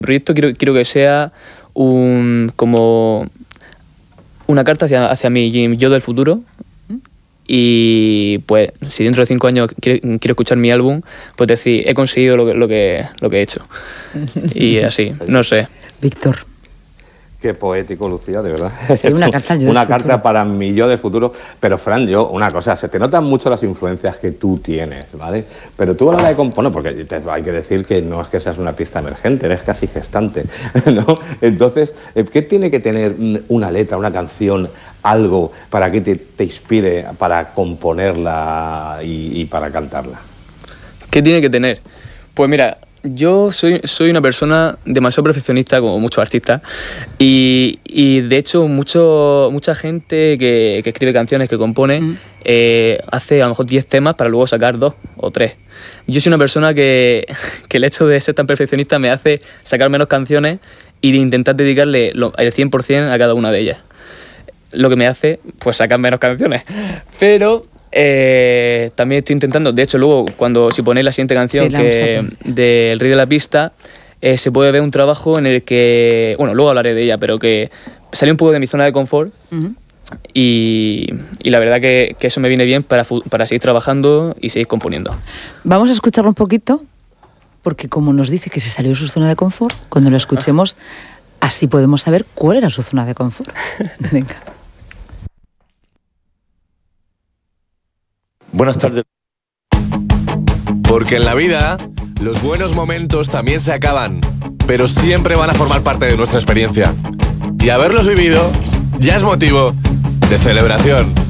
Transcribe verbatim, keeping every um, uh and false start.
El proyecto quiero, quiero que sea un, como una carta hacia, hacia mi yo del futuro. Y pues si dentro de cinco años quiero, quiero escuchar mi álbum, pues decir, he conseguido lo que, lo que, lo que he hecho. Y así, no sé. Víctor. Qué poético, Lucía, de verdad. Sí, una carta al yo del Una futuro. carta para mi yo del futuro. Pero, Fran, yo, una cosa, se te notan mucho las influencias que tú tienes, ¿vale? Pero tú a la hora de componer, porque te, hay que decir que no es que seas una pista emergente, eres casi gestante, ¿no? Entonces, ¿qué tiene que tener una letra, una canción, algo para que te, te inspire para componerla y, y para cantarla? ¿Qué tiene que tener? Pues mira, yo soy, soy una persona demasiado perfeccionista, como muchos artistas, y, y de hecho mucho, mucha gente que, que escribe canciones, que compone, mm. eh, hace a lo mejor diez temas para luego sacar dos o tres. Yo soy una persona que, que el hecho de ser tan perfeccionista me hace sacar menos canciones y de intentar dedicarle lo, el cien por ciento a cada una de ellas. Lo que me hace, pues, sacar menos canciones. Pero eh, también estoy intentando, de hecho, luego, cuando si ponéis la siguiente canción, sí, que del Rey de la Pista, eh, se puede ver un trabajo en el que, bueno, luego hablaré de ella, pero que salí un poco de mi zona de confort. Uh-huh. y, y la verdad que, que eso me viene bien para, para seguir trabajando y seguir componiendo. Vamos a escucharlo un poquito, porque como nos dice que se salió de su zona de confort, cuando lo escuchemos, así podemos saber cuál era su zona de confort. Venga. Buenas tardes. Porque en la vida, los buenos momentos también se acaban, pero siempre van a formar parte de nuestra experiencia. Y haberlos vivido ya es motivo de celebración.